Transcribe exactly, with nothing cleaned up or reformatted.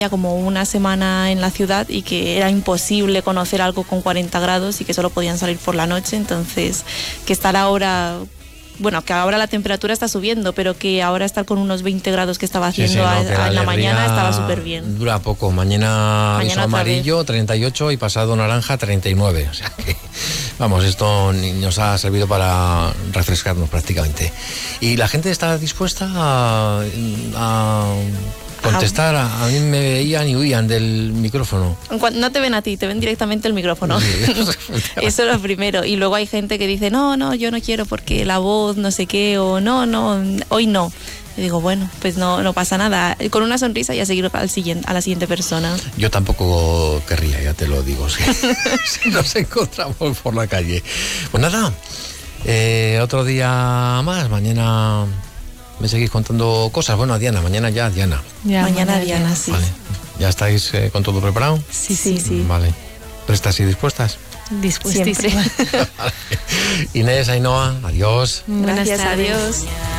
ya como una semana en la ciudad y que era imposible conocer algo con cuarenta grados y que solo podían salir por la noche, entonces que estar ahora, bueno, que ahora la temperatura está subiendo, pero que ahora estar con unos veinte grados que estaba haciendo sí, sí, no, a, la en la mañana estaba súper bien. Dura poco, mañana, mañana amarillo vez. treinta y ocho y pasado naranja treinta y nueve, o sea que vamos, esto nos ha servido para refrescarnos prácticamente. ¿Y la gente está dispuesta a, a contestar? A, a mí me veían y huían del micrófono. No te ven a ti, te ven directamente el micrófono. Sí. Eso es lo primero. Y luego hay gente que dice, no, no, yo no quiero porque la voz no sé qué, o no, no, hoy no. Y digo, bueno, pues no, no pasa nada. Con una sonrisa y a seguir al siguiente, a la siguiente persona. Yo tampoco querría, ya te lo digo, si, si nos encontramos por la calle. Pues nada, eh, otro día más, mañana me seguís contando cosas. Bueno, Diana, mañana ya Diana. Ya, mañana Diana, sí. Vale. ¿Ya estáis eh, con todo preparado? Sí, sí, sí. Vale. ¿Prestas y dispuestas? Dispuestísimas. Vale. Inés, Ainhoa, adiós. Gracias, adiós.